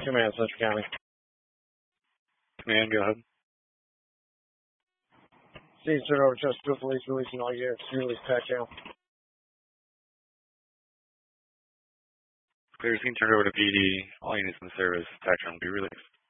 Command, Central County. Command, go ahead. Steve's turn over Chesterfield Police, releasing all units. Release Pat Channel. Clear scene, turned over to PD. All units in the service. Pat Channel will be released.